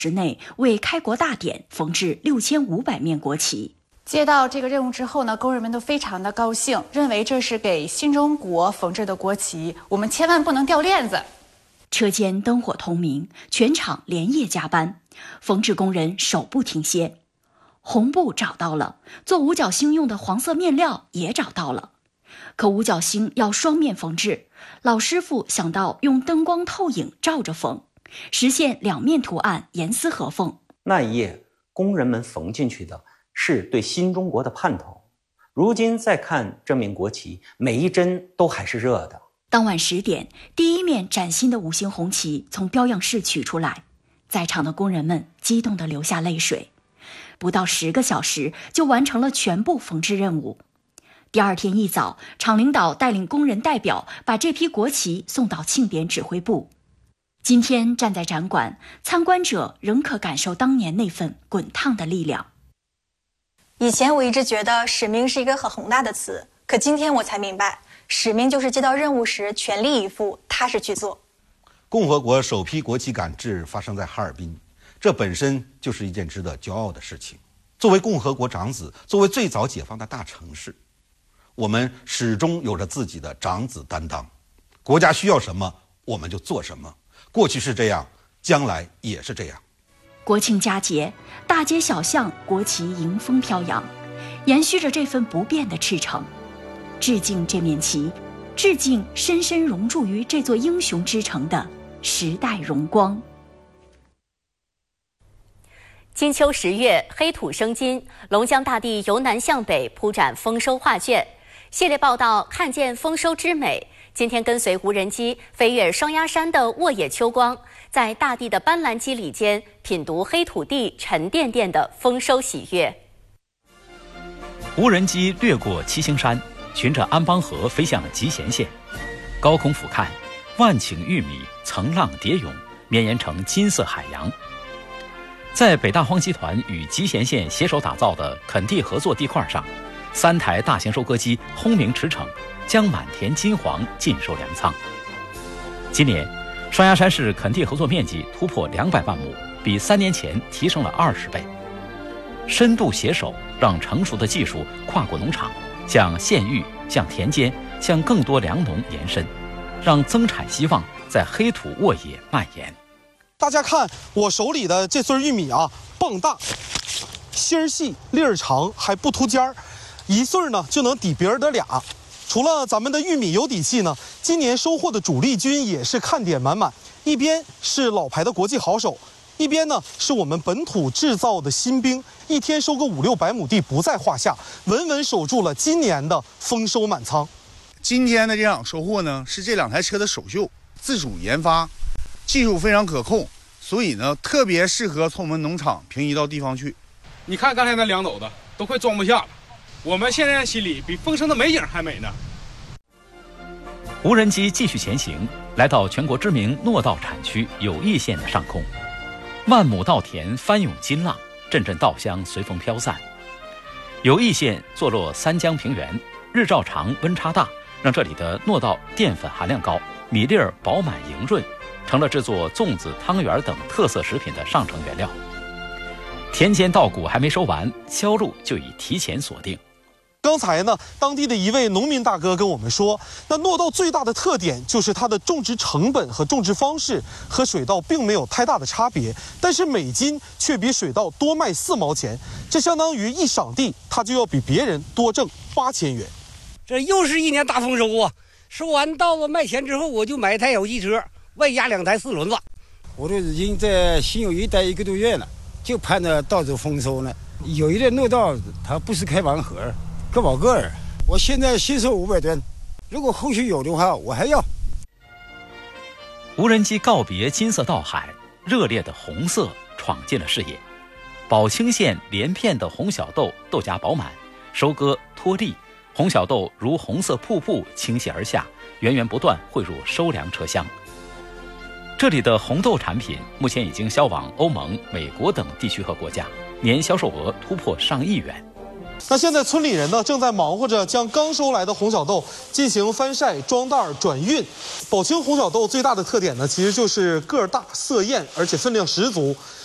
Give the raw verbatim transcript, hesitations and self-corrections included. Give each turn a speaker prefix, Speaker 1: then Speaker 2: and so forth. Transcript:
Speaker 1: 之内为开国大典缝制六千五百面国旗。
Speaker 2: 接到这个任务之后呢，工人们都非常的高兴，认为这是给新中国缝制的国旗，我们千万不能掉链子。
Speaker 1: 车间灯火通明，全场连夜加班，缝制工人手不停歇。红布找到了，做五角星用的黄色面料也找到了。可五角星要双面缝制，老师傅想到用灯光透影照着缝，实现两面图案严丝合缝。
Speaker 3: 那一夜，工人们缝进去的是对新中国的盼头。如今再看这面国旗，每一针都还是热的。
Speaker 1: 当晚十点，第一面崭新的五星红旗从标样室取出来，在场的工人们激动地流下泪水。不到十个小时就完成了全部缝制任务。第二天一早，厂领导带领工人代表把这批国旗送到庆典指挥部。今天站在展馆，参观者仍可感受当年那份滚烫的力量。
Speaker 4: 以前我一直觉得使命是一个很宏大的词，可今天我才明白，使命就是接到任务时全力以赴，踏实去做。
Speaker 5: 共和国首批国旗赶制发生在哈尔滨，这本身就是一件值得骄傲的事情。作为共和国长子，作为最早解放的大城市，我们始终有着自己的长子担当。国家需要什么，我们就做什么。过去是这样，将来也是这样。
Speaker 1: 国庆佳节，大街小巷国旗迎风飘扬，延续着这份不变的赤诚。致敬这面旗，致敬深深融铸于这座英雄之城的时代荣光。
Speaker 6: 金秋十月，黑土生金，龙江大地由南向北铺展丰收画卷。系列报道看见丰收之美。今天跟随无人机飞越双鸭山的沃野秋光，在大地的斑斓肌理间品读黑土地沉甸甸的丰收喜悦。
Speaker 7: 无人机掠过七星山，循着安邦河飞向了集贤县。高空俯瞰，万顷玉米层浪叠涌，绵延成金色海洋。在北大荒集团与集贤县携手打造的垦地合作地块上，三台大型收割机轰鸣驰骋，将满田金黄尽收粮仓。今年，双鸭山市垦地合作面积突破两百万亩，比三年前提升了二十倍。深度携手，让成熟的技术跨过农场，向县域、向田间、向更多粮农延伸，让增产希望在黑土沃野蔓延。
Speaker 8: 大家看我手里的这穗玉米啊，棒大，芯儿细，粒儿长，还不凸尖儿，一穗呢就能抵别人的俩。除了咱们的玉米有底气呢，今年收获的主力军也是看点满满。一边是老牌的国际好手，一边呢是我们本土制造的新兵，一天收个五六百亩地不在话下，稳稳守住了今年的丰收满仓。
Speaker 9: 今天的这场收获呢，是这两台车的首秀，自主研发，技术非常可控，所以呢特别适合从我们农场平移到地方去。
Speaker 10: 你看刚才那两斗子都快装不下了，我们现在心里比丰收的美景还美呢。
Speaker 7: 无人机继续前行，来到全国知名糯稻产区友谊县的上空。万亩稻田翻涌金浪，阵阵稻香随风飘散。友谊县坐落三江平原，日照长，温差大，让这里的糯稻淀粉含量高，米粒儿饱满莹润，成了制作粽子、汤圆等特色食品的上乘原料。田间稻谷还没收完，销路就已提前锁定。
Speaker 8: 刚才呢，当地的一位农民大哥跟我们说，那糯稻最大的特点就是它的种植成本和种植方式和水稻并没有太大的差别，但是每斤却比水稻多卖四毛钱，这相当于一晌地他就要比别人多挣八千元。
Speaker 11: 这又是一年大丰收啊！收完稻子卖钱之后，我就买一台小汽车，外加两台四轮子。
Speaker 12: 我这已经在新友谊待一个多月了，就盼着稻子丰收呢。有一的糯稻它不是开盲盒，个保个儿。我现在新收五百吨，如果后续有的话，我还要。
Speaker 7: 无人机告别金色稻海，热烈的红色闯进了视野。宝清县连片的红小豆豆荚饱满，收割脱粒，红小豆如红色瀑布倾泻而下，源源不断汇入收粮车厢。这里的红豆产品目前已经销往欧盟、美国等地区和国家，年销售额突破上亿元。
Speaker 8: 那现在村里人呢，正在忙活着将刚收来的红小豆进行翻晒、装袋、转运。宝清红小豆最大的特点呢，其实就是个儿大、色艳，而且分量十足。